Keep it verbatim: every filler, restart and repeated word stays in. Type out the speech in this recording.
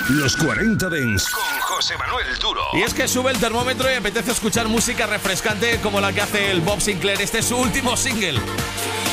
Los cuarenta Dance con José Manuel Duro. Y es que sube el termómetro y apetece escuchar música refrescante como la que hace el Bob Sinclair. Este es su último single.